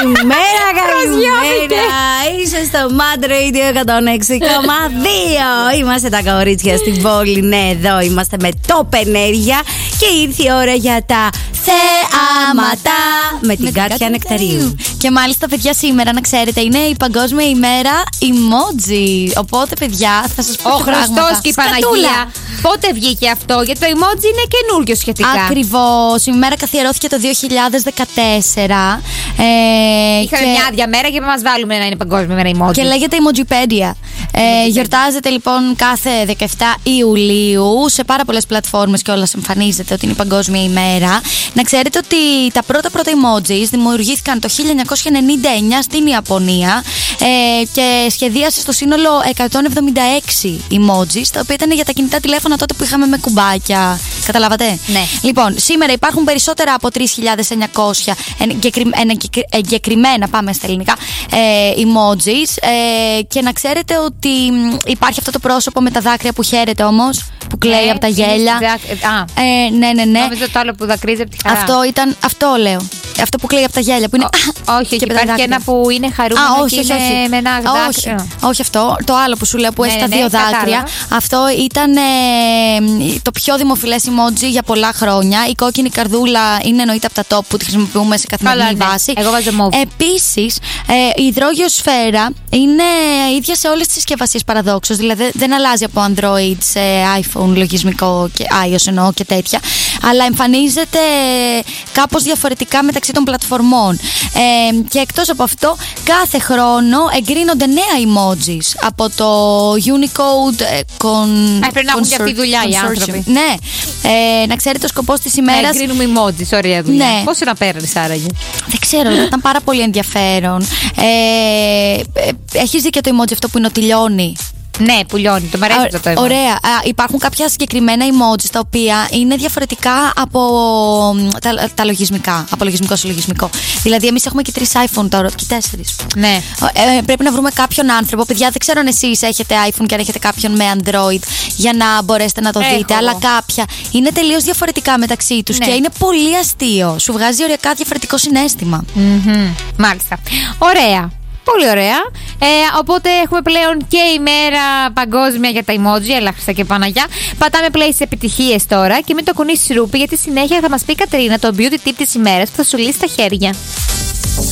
Καλημέρα, καλημέρα. Είσαι στο Mad Radio 106,2. Είμαστε τα κορίτσια στην πόλη. Ναι, εδώ είμαστε με top ενέργεια. Και ήρθε η ώρα για τα θεάματα με την Κάτια Νεκταρίου. Και μάλιστα, παιδιά, σήμερα να ξέρετε είναι η Παγκόσμια ημέρα emoji. Οπότε, παιδιά, θα σας πω ο Χριστός και η Παναγία. Πότε βγήκε αυτό? Γιατί το emoji είναι καινούριο σχετικά. Ακριβώς. Η ημέρα καθιερώθηκε το 2014. Είχαμε μια άδεια μέρα και μας βάλουμε να είναι Παγκόσμια ημέρα emoji. Και λέγεται Emojipedia. Γιορτάζεται λοιπόν κάθε 17 Ιουλίου σε πάρα πολλές πλατφόρμες και όλα εμφανίζεται ότι είναι η Παγκόσμια ημέρα. Να ξέρετε ότι τα πρώτα emojis δημιουργήθηκαν το 1999 στην Ιαπωνία και σχεδίασε στο σύνολο 176 emojis, τα οποία ήταν για τα κινητά τηλέφωνα τότε που είχαμε με κουμπάκια. Καταλάβατε? Ναι. Λοιπόν, σήμερα υπάρχουν περισσότερα από 3.900 εγκεκριμένα, πάμε στα ελληνικά, emojis, και να ξέρετε ότι υπάρχει αυτό το πρόσωπο με τα δάκρυα που χαίρεται όμως, που κλαίει από τα γέλια. Ναι. Νόμιζα το άλλο που δακρύζει από τη χαρά. Αυτό λέω. Αυτό που κλαίει από τα γέλια. Που είναι όχι, και υπάρχει και ένα που είναι χαρούμενο και είναι με ένα δάκρυο. Όχι αυτό. Το άλλο που σου λέω που έχει τα δύο δάκρυα. Αυτό ήταν το πιο δημοφιλές emoji για πολλά χρόνια. Η κόκκινη καρδούλα είναι εννοείται από τα top που τη χρησιμοποιούμε σε καθημερινή βάση. Εγώ βάζω mauve. Επίσης, η υδρόγειο σφαίρα είναι ίδια σε όλες τις συσκευασίες παραδόξως. Δηλαδή δεν αλλάζει από Android σε iPhone, λογισμικό και iOS εννοώ και τέτοια. Αλλά εμφανίζεται κάπως διαφορετικά μεταξύ των πλατφορμών. Και εκτός από αυτό, κάθε χρόνο εγκρίνονται νέα emojis από το Unicode πρέπει να έχουν και αυτή τη δουλειά οι άνθρωποι. Ναι. Να ξέρετε, ο σκοπός της ημέρας. Να εγκρίνουμε emojis, ωραία δουλειά. Ναι. Πόσο να παίρνεις άραγε? Δεν ξέρω, ήταν πάρα πολύ ενδιαφέρον. Έχεις δει και το emoji αυτό που είναι ο τηλιώνει? Ναι, που λιώνει, το μ' αρέσει αυτό το emoji. Ωραία. Υπάρχουν κάποια συγκεκριμένα emojis τα οποία είναι διαφορετικά από τα λογισμικά. Από λογισμικό σε λογισμικό. Δηλαδή, εμείς έχουμε και 3 iPhone τώρα και 4. Ναι. Πρέπει να βρούμε κάποιον άνθρωπο. Παιδιά, δεν ξέρω αν εσείς έχετε iPhone και αν έχετε κάποιον με Android για να μπορέσετε να το δείτε. Αλλά κάποια είναι τελείως διαφορετικά μεταξύ τους, ναι. Και είναι πολύ αστείο. Σου βγάζει οριακά διαφορετικό συναίσθημα. Μάλιστα. Ωραία. Πολύ ωραία. Οπότε έχουμε πλέον και ημέρα παγκόσμια για τα emoji. Έλα, Χριστά και Παναγιά. Πατάμε play στις επιτυχίες τώρα και μην το κουνήσεις ρούπι, γιατί συνέχεια θα μας πει η Κατερίνα το beauty tip της ημέρας που θα σου λύσει τα χέρια.